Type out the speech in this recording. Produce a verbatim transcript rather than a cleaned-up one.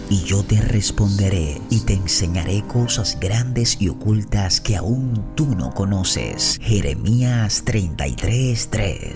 y yo te responderé y te enseñaré cosas grandes y ocultas que aún tú no conoces. Jeremías treinta y tres, tres.